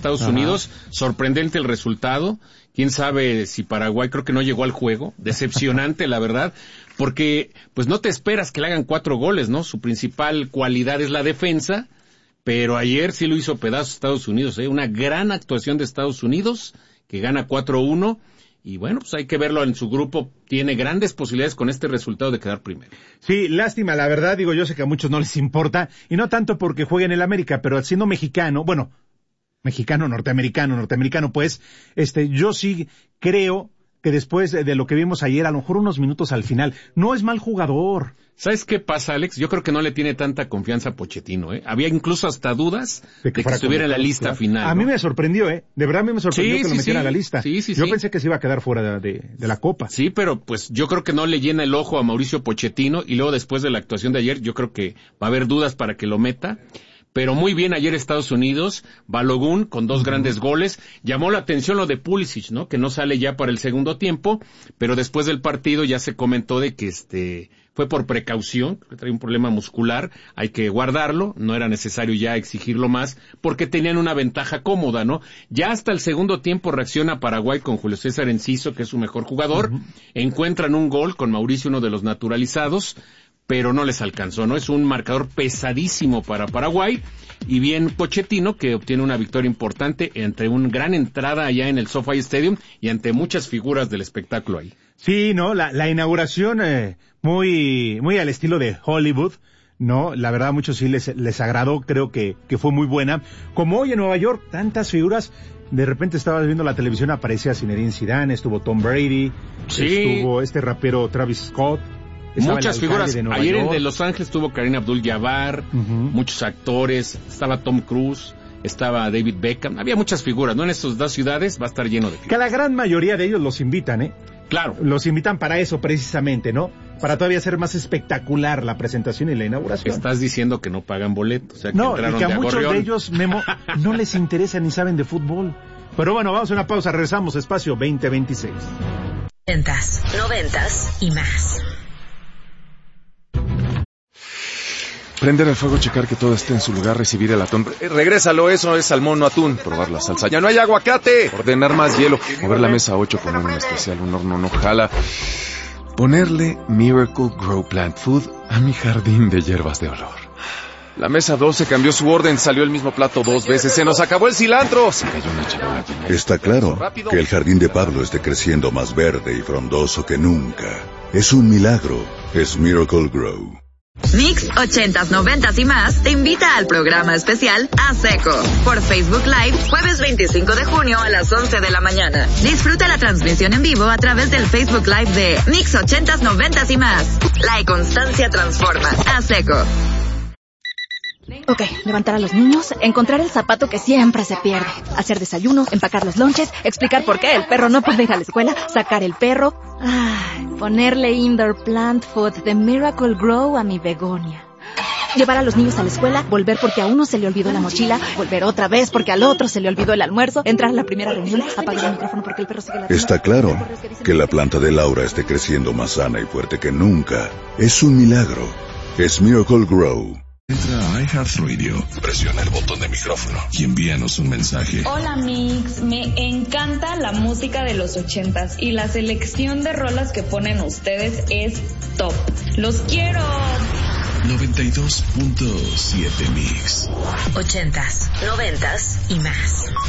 Estados Unidos. Sorprendente el resultado. Quién sabe si Paraguay, creo que no llegó al juego. Decepcionante, la verdad, porque pues no te esperas que le hagan 4 goles, ¿no? Su principal cualidad es la defensa, pero ayer sí lo hizo pedazos Estados Unidos, Una gran actuación de Estados Unidos, que gana 4-1. Y bueno, pues hay que verlo en su grupo. Tiene grandes posibilidades con este resultado de quedar primero. Sí, lástima, la verdad, yo sé que a muchos no les importa, y no tanto porque juegue en el América, pero siendo mexicano, norteamericano, pues, yo sí creo que después de lo que vimos ayer, a lo mejor unos minutos al final, no es mal jugador. ¿Sabes qué pasa, Alex? Yo creo que no le tiene tanta confianza a Pochettino, Había incluso hasta dudas de que estuviera en la lista final, ¿no? A mí me sorprendió, De verdad a mí me sorprendió que lo metiera a la lista. Yo pensé que se iba a quedar fuera de la Copa. Sí, pero pues yo creo que no le llena el ojo a Mauricio Pochettino, y luego después de la actuación de ayer, yo creo que va a haber dudas para que lo meta. Pero muy bien ayer Estados Unidos, Balogun con 2 grandes goles. Llamó la atención lo de Pulisic, ¿no? Que no sale ya para el segundo tiempo, pero después del partido ya se comentó de que fue por precaución, que trae un problema muscular, hay que guardarlo, no era necesario ya exigirlo más, porque tenían una ventaja cómoda, ¿no? Ya hasta el segundo tiempo reacciona Paraguay con Julio César Enciso, que es su mejor jugador, encuentran un gol con Mauricio, uno de los naturalizados, pero no les alcanzó, ¿no? Es un marcador pesadísimo para Paraguay, y bien Pochettino, que obtiene una victoria importante entre una gran entrada allá en el SoFi Stadium y ante muchas figuras del espectáculo ahí. Sí, ¿no? La inauguración muy al estilo de Hollywood, ¿no? La verdad a muchos sí les agradó, creo que fue muy buena. Como hoy en Nueva York, tantas figuras. De repente estabas viendo la televisión, aparecía Zinedine Zidane, estuvo Tom Brady, estuvo este rapero Travis Scott. Muchas figuras. Ayer en de Los Ángeles estuvo Kareem Abdul-Jabbar, muchos actores, estaba Tom Cruise, estaba David Beckham, había muchas figuras, ¿no? En estas 2 ciudades va a estar lleno de figuras. Que la gran mayoría de ellos los invitan, Claro. Los invitan para eso precisamente, ¿no? Para todavía hacer más espectacular la presentación y la inauguración. Estás diciendo que no pagan boletos, o sea, que no, entraron y que a de muchos agorrión. de ellos, Memo, no les interesa ni saben de fútbol. Pero bueno, vamos a una pausa, regresamos, Espacio 2026. 80s, 90s y más. Prender el fuego, checar que todo esté en su lugar, recibir el atún. Regrésalo, eso es salmón, no atún. Probar la salsa. ¡Ya no hay aguacate! Ordenar más hielo. Mover la mesa 8, poner un especial, un horno no jala. Ponerle Miracle Grow Plant Food a mi jardín de hierbas de olor. La mesa 12 cambió su orden, salió el mismo plato 2 veces. ¡Se nos acabó el cilantro! Se cayó una charola. Está claro que el jardín de Pablo esté creciendo más verde y frondoso que nunca. Es un milagro. Es Miracle Grow. Mix 80s, 90s y más te invita al programa especial A Seco por Facebook Live, jueves 25 de junio a las 11 de la mañana. Disfruta la transmisión en vivo a través del Facebook Live de Mix 80s, 90s y más. La constancia transforma. A Seco. Ok, levantar a los niños, encontrar el zapato que siempre se pierde, hacer desayunos, empacar los lonches, explicar por qué el perro no puede ir a la escuela, sacar el perro, ponerle Indoor Plant Food de Miracle Grow a mi begonia. Llevar a los niños a la escuela, volver porque a uno se le olvidó la mochila, volver otra vez porque al otro se le olvidó el almuerzo, entrar a la primera reunión, apagar el micrófono porque el perro sigue ladrando. Está claro que la planta de Laura esté creciendo más sana y fuerte que nunca. Es un milagro. Es Miracle Grow. Entra a iHeartRadio, presiona el botón de micrófono y envíanos un mensaje. Hola Mix, me encanta la música de los 80s y la selección de rolas que ponen ustedes es top. ¡Los quiero! 92.7 Mix. 80s, 90s y más.